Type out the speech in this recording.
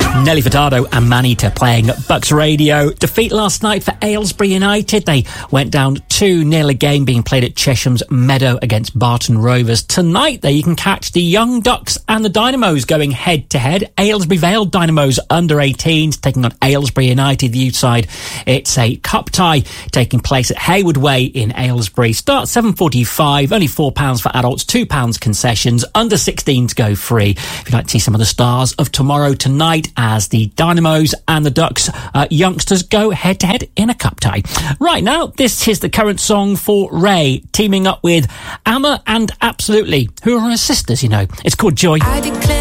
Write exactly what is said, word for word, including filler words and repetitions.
Nelly Furtado and Manita playing Bucks Radio. Defeat last night for Aylesbury United. They went down two nil, a game being played at Chesham's Meadow against Barton Rovers. Tonight, there you can catch the Young Ducks and the Dynamos going head-to-head. Aylesbury Vale Dynamos under eighteens taking on Aylesbury United, the youth side. It's a cup tie taking place at Haywood Way in Aylesbury. Start seven forty-five, only four pounds for adults, two pounds concessions. Under sixteens go free. If you'd like to see some of the stars of tomorrow tonight as the Dynamos and the Ducks uh, youngsters go head-to-head in a cup tie. Right now, this is the current song for Ray, teaming up with Amma and Absolutely, who are her sisters, you know. It's called Joy. I declare